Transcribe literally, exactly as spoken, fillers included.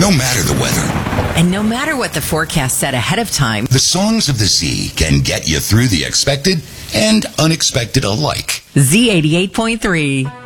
No matter the weather. And no matter what the forecast said ahead of time, The songs of the sea can get you through the expected and unexpected alike. Z eighty-eight point three.